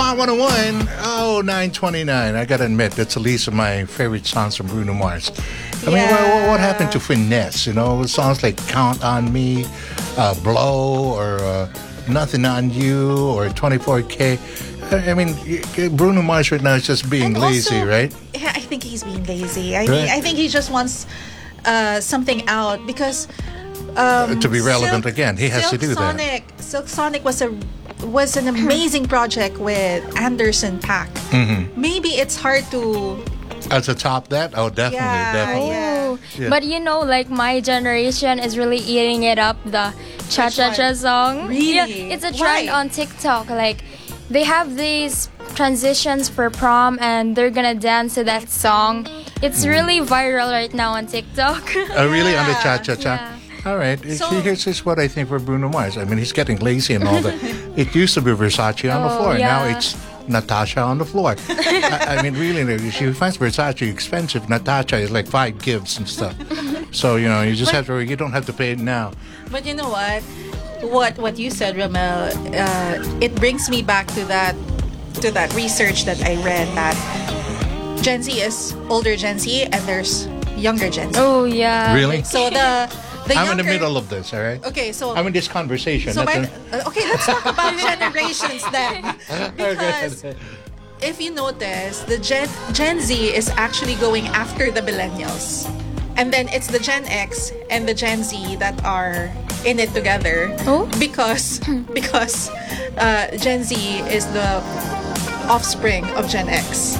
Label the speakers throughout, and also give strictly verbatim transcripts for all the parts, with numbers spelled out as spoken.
Speaker 1: Hot one oh one, oh, nine twenty-nine. I gotta admit, that's the least of my favorite songs from Bruno Mars. I mean, what, what happened to Finesse? You know, songs like Count on Me, uh, Blow, or uh, Nothing on You, or twenty-four K. I mean, Bruno Mars right now is just being
Speaker 2: and
Speaker 1: lazy,
Speaker 2: also,
Speaker 1: right?
Speaker 2: Yeah, I think he's being lazy. I
Speaker 1: Right.
Speaker 2: mean, I think he just wants uh, something out because um,
Speaker 1: to be relevant
Speaker 2: Silk,
Speaker 1: again, he has
Speaker 2: Silk
Speaker 1: to do
Speaker 2: Sonic, that. Silk Sonic was a was an amazing project with Anderson .Paak.
Speaker 1: Mm-hmm.
Speaker 2: Maybe it's hard to.
Speaker 1: As a top that? Oh, definitely,
Speaker 2: Yeah,
Speaker 1: definitely.
Speaker 2: yeah.
Speaker 3: Oh,
Speaker 1: Yeah.
Speaker 3: but you know, like my generation is really eating it up. The cha cha cha
Speaker 2: one?
Speaker 3: song.
Speaker 2: Really?
Speaker 3: Yeah, it's a trend
Speaker 2: Why?
Speaker 3: on TikTok. Like they have these transitions for prom, and they're gonna dance to that song. It's really viral right now on TikTok.
Speaker 1: Oh, really? On the
Speaker 2: Yeah.
Speaker 1: cha-cha-cha?
Speaker 3: Yeah.
Speaker 1: All right.
Speaker 2: So-
Speaker 1: See, here's just what I think for Bruno Mars. I mean, he's getting lazy and all that. It used to be Versace on the
Speaker 3: Oh,
Speaker 1: floor. Now
Speaker 3: yeah.
Speaker 1: it's Natasha on the floor. I, I mean, really, she finds Versace expensive. Natasha is like five gives and stuff. So, you know, you just have to, you don't have to pay it now.
Speaker 2: But you know what? What what you said, Ramel, uh, it brings me back to that to that research that I read that Gen Z is older Gen Z and there's younger Gen Z.
Speaker 3: Oh yeah.
Speaker 1: Really?
Speaker 2: So the the
Speaker 1: I'm in the
Speaker 2: younger-
Speaker 1: middle of this, all right?
Speaker 2: Okay, so
Speaker 1: I'm in this conversation.
Speaker 2: so
Speaker 1: That's
Speaker 2: by,
Speaker 1: a-
Speaker 2: uh, okay, let's talk about generations then. Because if you notice, the Gen Gen Z is actually going after the millennials. And then it's the Gen X and the Gen Z that are in it together.
Speaker 3: Oh?
Speaker 2: Because because uh, Gen Z is the offspring of Gen X.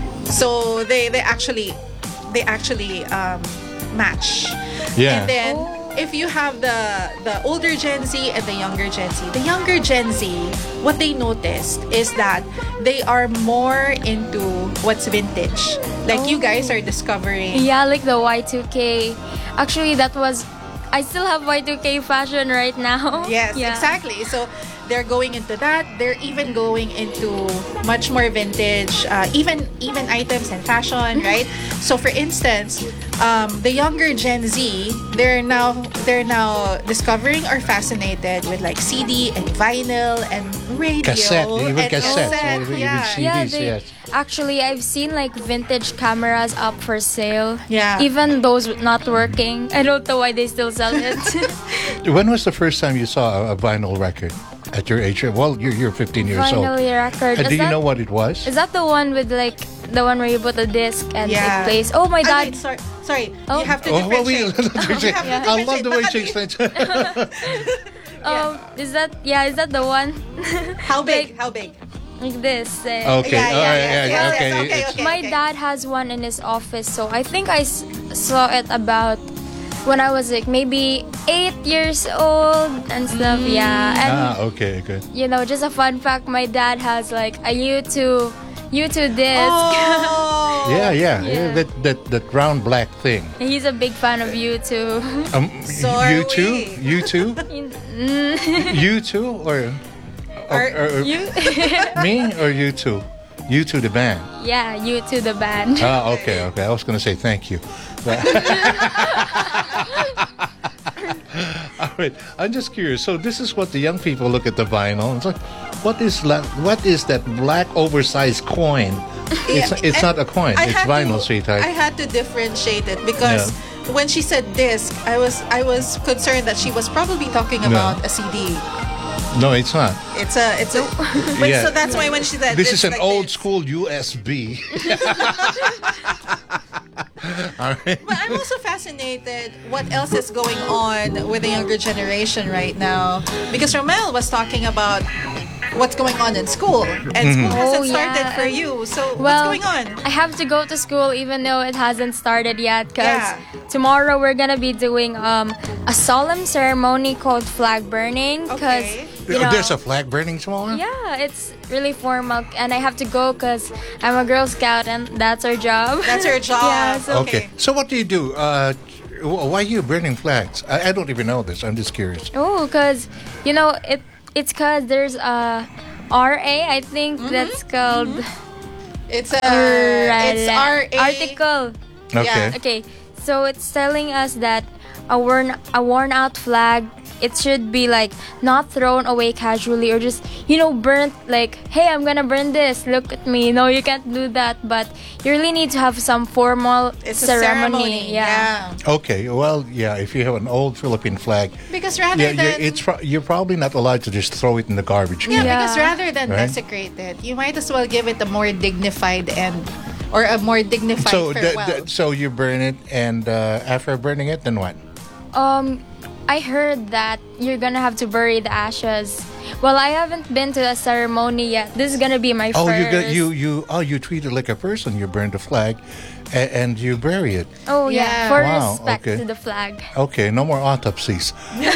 Speaker 2: So they they actually they actually um, match.
Speaker 1: Yeah.
Speaker 2: And then
Speaker 3: Oh.
Speaker 2: if you have the the older Gen Z and the younger Gen Z, the younger Gen Z, what they noticed is that they are more into what's vintage. Like you guys are discovering.
Speaker 3: Yeah, like the Y two K. Actually, that was. I still have Y two K fashion right now.
Speaker 2: Yes,
Speaker 3: Yeah.
Speaker 2: exactly. So they're going into that. They're even going into much more vintage, uh, even even items and fashion, right? So for instance, um, the younger Gen Z, they're now they're now discovering or fascinated with like C D and vinyl and radio
Speaker 1: Cassette, even
Speaker 2: and
Speaker 1: cassette,
Speaker 2: cassette,
Speaker 1: even
Speaker 2: yeah.
Speaker 1: C Ds,
Speaker 3: Yeah, they,
Speaker 1: yes.
Speaker 3: actually, I've seen like vintage cameras up for sale.
Speaker 2: Yeah.
Speaker 3: Even those not working. I don't know why they still sell it.
Speaker 1: When was the first time you saw a, a vinyl record at your age? Well, you're, you're fifteen years old.
Speaker 3: Finally, record.
Speaker 1: And
Speaker 3: Is
Speaker 1: do you
Speaker 3: that-
Speaker 1: know what it was?
Speaker 3: Is that the one with like the one where you put a disc and
Speaker 2: Yeah.
Speaker 3: it plays? Oh my
Speaker 2: Ah,
Speaker 3: god!
Speaker 2: wait, sorry, sorry.
Speaker 3: Oh.
Speaker 2: You have to
Speaker 1: Oh, well, we,
Speaker 2: differentiate. You have to
Speaker 1: I love the way she
Speaker 2: differentiate.
Speaker 1: explains.
Speaker 3: Um, is that yeah? Is that the one?
Speaker 2: How big?
Speaker 3: Like,
Speaker 2: How big?
Speaker 3: like this. eh.
Speaker 1: Okay,
Speaker 2: Yeah, yeah,
Speaker 1: all right,
Speaker 2: yeah,
Speaker 1: yeah,
Speaker 2: yes,
Speaker 1: okay.
Speaker 2: yes, okay,
Speaker 1: It's-
Speaker 2: okay.
Speaker 3: My dad has one in his office, so I think I s- saw it about when I was like maybe eight years old and stuff. Yeah, and
Speaker 1: Ah, okay, good.
Speaker 3: you know, just a fun fact: my dad has like a U two U two disc.
Speaker 2: Oh.
Speaker 1: Yeah, yeah,
Speaker 3: Yeah.
Speaker 1: That, that that round black thing.
Speaker 3: He's a big fan of U two.
Speaker 1: Um,
Speaker 2: So
Speaker 1: you
Speaker 2: are
Speaker 1: too?
Speaker 2: we.
Speaker 1: You too? You too, or, or,
Speaker 2: Are
Speaker 1: or-
Speaker 3: you,
Speaker 1: me, or you two? You two, the band.
Speaker 3: yeah, U two the band.
Speaker 1: Ah, okay, okay. I was gonna say thank you. But- All right, I'm just curious. So this is what the young people look at the vinyl. It's like, what is la- what is that black oversized coin? It's
Speaker 2: Yeah,
Speaker 1: it's
Speaker 2: and
Speaker 1: not a coin.
Speaker 2: I
Speaker 1: It's
Speaker 2: had
Speaker 1: vinyl,
Speaker 2: to,
Speaker 1: sweetheart.
Speaker 2: I had to differentiate it because
Speaker 1: Yeah.
Speaker 2: when she said disc, I was I was concerned that she was probably talking about a C D.
Speaker 1: No, it's not.
Speaker 2: It's a it's a. But
Speaker 1: Yeah.
Speaker 2: so that's why when she said
Speaker 1: This
Speaker 2: disc
Speaker 1: is an
Speaker 2: like
Speaker 1: old
Speaker 2: this.
Speaker 1: school U S B. All right.
Speaker 2: But I'm also fascinated what else is going on with the younger generation right now because Romel was talking about what's going on in school and school hasn't
Speaker 3: Oh,
Speaker 2: started
Speaker 3: yeah.
Speaker 2: for you. So
Speaker 3: Well,
Speaker 2: what's going on?
Speaker 3: I have to go to school even though it hasn't started yet because
Speaker 2: Yeah.
Speaker 3: tomorrow we're gonna be doing um a solemn ceremony called flag burning because
Speaker 2: Okay.
Speaker 3: you know,
Speaker 1: There's a flag burning tomorrow?
Speaker 3: yeah, it's really formal and I have to go because I'm a Girl Scout and that's our job.
Speaker 2: That's her job.
Speaker 3: Yeah, so-
Speaker 1: Okay. So what do you do? Uh, wh- why are you burning flags? I, I don't even know this. I'm just curious.
Speaker 3: Oh, because you know it. It's because there's a R A. I think
Speaker 2: Mm-hmm.
Speaker 3: that's called
Speaker 2: It's a
Speaker 3: Right,
Speaker 2: it's R A
Speaker 3: article.
Speaker 1: Okay.
Speaker 2: Yeah.
Speaker 3: Okay, so it's telling us that a worn a worn out flag it should be like not thrown away casually or just, you know, burnt like, hey, I'm gonna burn this, look at me. No, you can't do that, but you really need to have some formal
Speaker 2: It's a
Speaker 3: ceremony.
Speaker 2: ceremony. Yeah.
Speaker 1: Okay, well, yeah, if you have an old Philippine flag,
Speaker 2: Because rather
Speaker 1: yeah,
Speaker 2: than
Speaker 1: you're, it's pro- you're probably not allowed to just throw it in the garbage
Speaker 2: Yeah,
Speaker 1: can.
Speaker 3: Yeah.
Speaker 2: because rather than
Speaker 1: Right.
Speaker 2: desecrate it, you might as well give it a more dignified end or a more dignified
Speaker 1: So, the,
Speaker 2: farewell.
Speaker 1: the, so you burn it, and uh, after burning it, then what?
Speaker 3: Um, I heard that you're gonna have to bury the ashes. Well, I haven't been to a ceremony yet. This is gonna be my
Speaker 1: Oh,
Speaker 3: first.
Speaker 1: you got you you oh you treat it like a person. You burn the flag, and, and you bury it.
Speaker 3: Oh yeah,
Speaker 2: Yeah.
Speaker 3: for
Speaker 1: Wow,
Speaker 3: respect
Speaker 1: okay.
Speaker 3: to the flag.
Speaker 1: Okay, no more autopsies.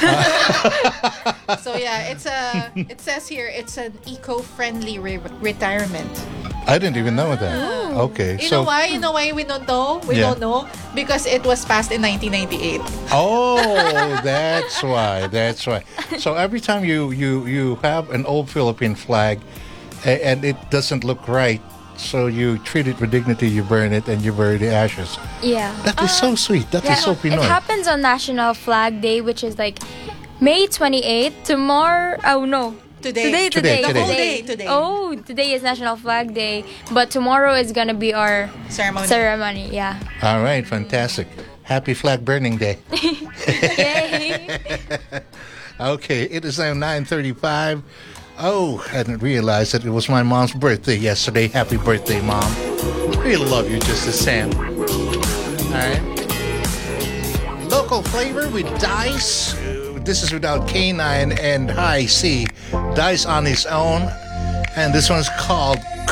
Speaker 2: So yeah, it's a. It says here it's an eco-friendly re- retirement.
Speaker 1: I didn't even know that. Okay,
Speaker 2: You
Speaker 1: so
Speaker 2: know why? You know why we don't know? We
Speaker 1: Yeah.
Speaker 2: don't know because it was passed in nineteen ninety-eight.
Speaker 1: oh, that's why. That's why. So every time you you you have an old Philippine flag, a- and it doesn't look right, so you treat it with dignity. You burn it and you bury the ashes.
Speaker 3: Yeah.
Speaker 1: That is so sweet. That is
Speaker 3: Yeah,
Speaker 1: so
Speaker 3: it
Speaker 1: Pinoy.
Speaker 3: happens on National Flag Day, which is like May twenty-eighth. Tomorrow, oh no.
Speaker 2: Today.
Speaker 3: Today, today,
Speaker 1: Today,
Speaker 2: The whole
Speaker 1: today.
Speaker 2: day today.
Speaker 3: Oh, today is National Flag Day, but tomorrow is gonna be our
Speaker 2: Ceremony.
Speaker 3: ceremony. Yeah.
Speaker 1: All right, fantastic. Happy Flag Burning Day.
Speaker 3: Yay!
Speaker 1: Okay, it is now nine thirty-five. Oh, I didn't realize that it was my mom's birthday yesterday. Happy birthday, Mom. Really love you just the same. All right. Local flavor with Dice. This is without K nine and High C. Dice on his own. And this one's called